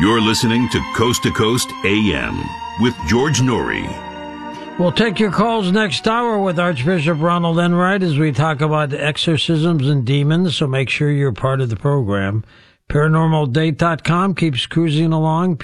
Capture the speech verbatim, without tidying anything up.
You're listening to Coast to Coast A M with George Noory. We'll take your calls next hour with Archbishop Ronald Enright as we talk about exorcisms and demons, so make sure you're part of the program. paranormal date dot com keeps cruising along.